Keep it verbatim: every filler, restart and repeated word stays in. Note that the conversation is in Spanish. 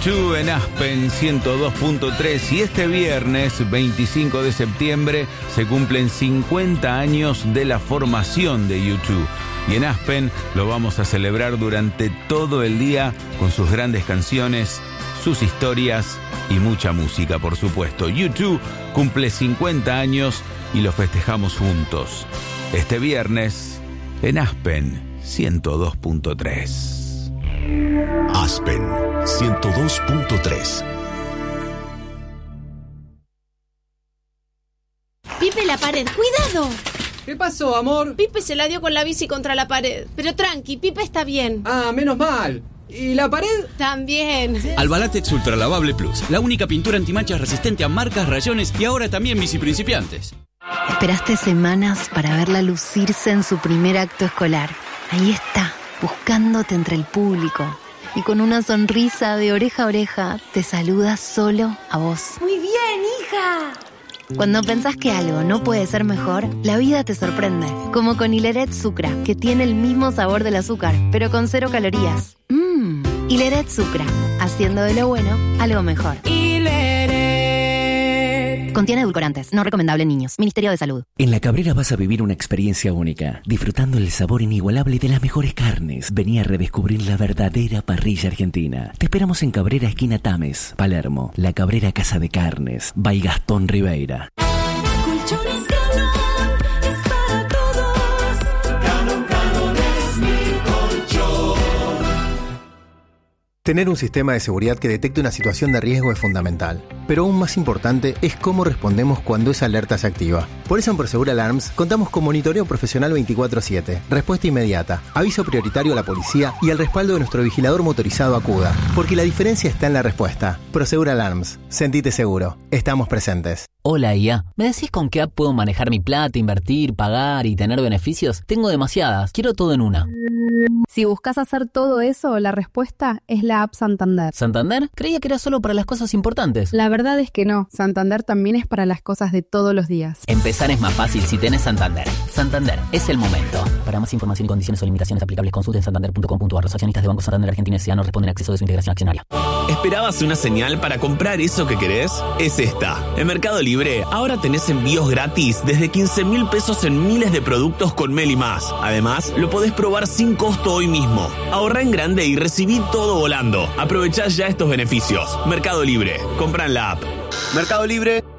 YouTube en Aspen ciento dos punto tres y este viernes veinticinco de septiembre se cumplen cincuenta años de la formación de YouTube. Y en Aspen lo vamos a celebrar durante todo el día con sus grandes canciones, sus historias y mucha música, por supuesto. YouTube cumple cincuenta años y lo festejamos juntos. Este viernes en Aspen ciento dos punto tres. Aspen ciento dos punto tres. Pipe, la pared, ¡cuidado! ¿Qué pasó, amor? Pipe se la dio con la bici contra la pared. Pero tranqui, Pipe está bien. Ah, menos mal. ¿Y la pared? También. Albalatex Ultra Lavable Plus, la única pintura antimanchas resistente a marcas, rayones y ahora también bici principiantes. Esperaste semanas para verla lucirse en su primer acto escolar. Ahí está, buscándote entre el público. Y con una sonrisa de oreja a oreja, te saluda solo a vos. Muy bien, hija. Cuando pensás que algo no puede ser mejor, la vida te sorprende. Como con Hileret Sucra, que tiene el mismo sabor del azúcar, pero con cero calorías. Mmm, Hileret Sucra, haciendo de lo bueno algo mejor. Contiene edulcorantes, no recomendable en niños. Ministerio de Salud. En La Cabrera vas a vivir una experiencia única, disfrutando el sabor inigualable de las mejores carnes. Vení a redescubrir la verdadera parrilla argentina. Te esperamos en Cabrera, esquina Tames, Palermo. La Cabrera Casa de Carnes, by Gastón Ribeira. Colchones Galón es para todos. Galón, Galón es mi colchón. Tener un sistema de seguridad que detecte una situación de riesgo es fundamental, pero aún más importante es cómo respondemos cuando esa alerta se activa. Por eso en Prosegur Alarms contamos con monitoreo profesional veinticuatro siete, respuesta inmediata, aviso prioritario a la policía y el respaldo de nuestro vigilador motorizado Acuda, porque la diferencia está en la respuesta. Prosegur Alarms, sentite seguro, estamos presentes. Hola I A, ¿me decís con qué app puedo manejar mi plata, invertir, pagar y tener beneficios? Tengo demasiadas, quiero todo en una. Si buscas hacer todo eso, la respuesta es la app Santander. ¿Santander? Creía que era solo para las cosas importantes. La verdad es que no, Santander también es para las cosas de todos los días. Empezar es más fácil si tenés Santander. Santander, es el momento. Para más información y condiciones o limitaciones aplicables, consulten santander punto com punto a r. Los accionistas de Banco Santander Argentina S A no responden a acceso de su integración accionaria. ¿Esperabas una señal para comprar eso que querés? Es esta. En Mercado Libre, ahora tenés envíos gratis desde quince mil pesos en miles de productos con Meli Más. Además, lo podés probar sin costo hoy mismo. Ahorrá en grande y recibí todo volando. Aprovechá ya estos beneficios. Mercado Libre. Compra en la app. Mercado Libre.